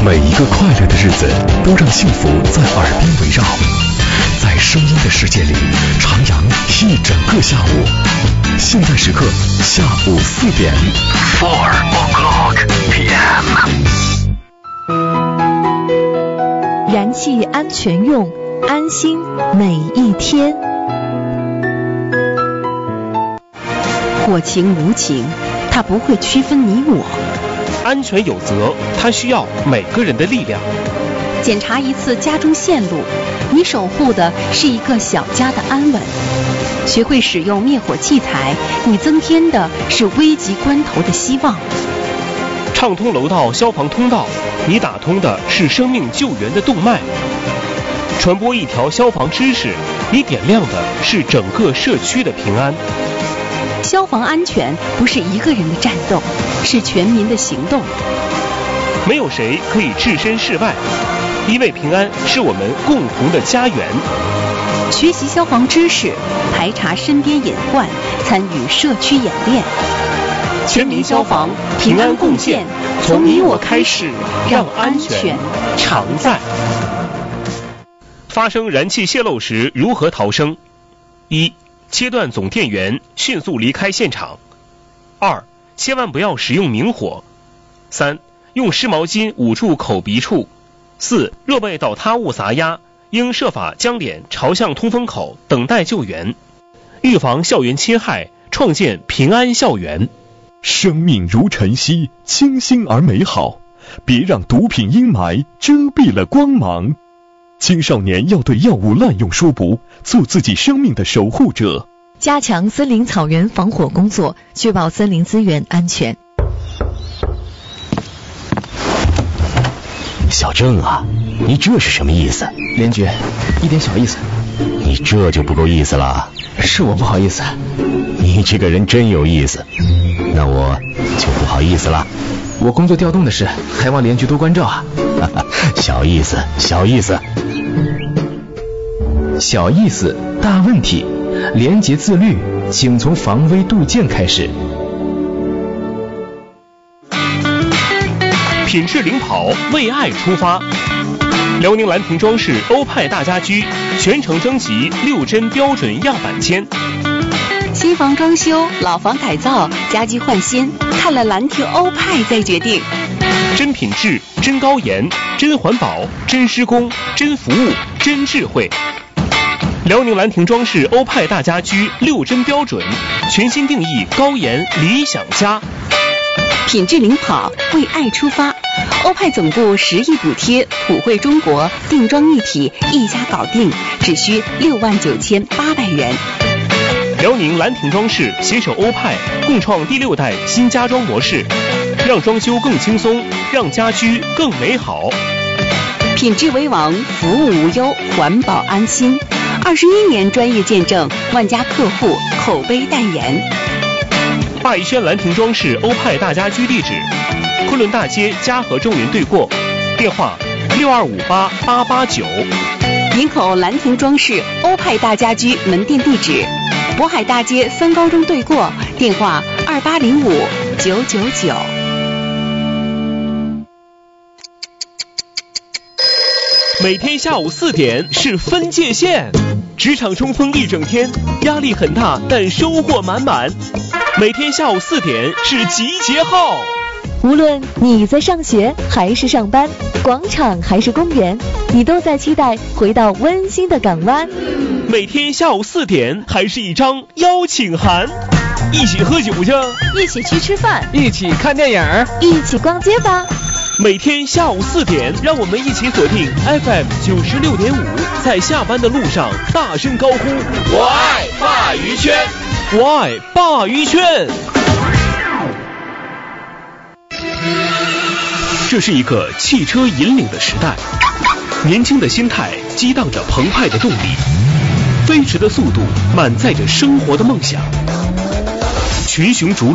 每一个快乐的日子都让幸福在耳边围绕，在声音的世界里徜徉一整个下午。现在时刻下午4点 4 o'clock p.m. 燃气安全用，安心每一天。 火情无情，它不会区分你我。 安全有责，它需要每个人的力量。 检查一次家中线路，你守护的是一个小家的安稳。学会使用灭火器材，你增添的是危急关头的希望。 畅通楼道消防通道，你打通的是生命救援的动脉。传播一条消防知识，你点亮的是整个社区的平安。 消防安全不是一个人的战斗，是全民的行动。 没有谁可以置身事外，因为平安是我们共同的家园。 学习消防知识，排查身边隐患，参与社区演练。 全民消防，平安共建，从你我开始，让安全常在。发生燃气泄漏时如何逃生？1. 切断总电源，迅速离开现场。2. 千万不要使用明火。3. 用湿毛巾捂住口鼻处。4. 若被倒塌物砸压，应设法将脸朝向通风口，等待救援。预防校园侵害，创建平安校园。 生命如晨曦，清新而美好，别让毒品阴霾遮蔽了光芒。青少年要对药物滥用说不，做自己生命的守护者。 加强森林草原防火工作，确保森林资源安全。 小郑啊，你这是什么意思？ 连局，一点小意思。 你这就不够意思了。 是我不好意思。 你这个人真有意思，那我就不好意思了。 我工作调动的事，还望连局多关照啊。 小意思，小意思。 小意思，大问题。廉洁自律，请从防微杜渐开始。 品质领跑，为爱出发。辽宁兰亭装饰欧派大家居全程征集6针标准样板间。 新房装修、老房改造、家居换新，看了兰亭欧派再决定。 真品质，真高颜，真环保，真施工，真服务，真智慧。辽宁兰亭装饰欧派大家居6针标准，全新定义高颜理想家。 品质领跑，为爱出发。欧派总部10亿补贴，普惠中国，定妆一体，一家搞定，只需69800元。 辽宁兰亭装饰携手欧派，共创第6代新家装模式，让装修更轻松，让家居更美好。 品质为王，服务无忧，环保安心。21年专业见证，万家客户口碑代言。 霸宜轩兰亭装饰欧派大家居地址：昆仑大街嘉禾中原对过，电话6258889。 营口兰亭装饰欧派大家居门店地址：渤海大街3高中对过，电话2805999。 每天下午4点是分界线，职场冲锋一整天，压力很大，但收获满满。每天下午4点是集结号， 无论你在上学还是上班，广场还是公园，你都在期待回到温馨的港湾。 每天下午4点还是一张邀请函，一起喝酒去， 一起去吃饭， 一起看电影， 一起逛街吧。 每天下午4点，让我们一起锁定 FM 96.5，在下班的路上大声高呼：我爱鲅鱼圈，我爱鲅鱼圈。这是一个汽车引领的时代，年轻的心态激荡着澎湃的动力，飞驰的速度满载着生活的梦想，群雄逐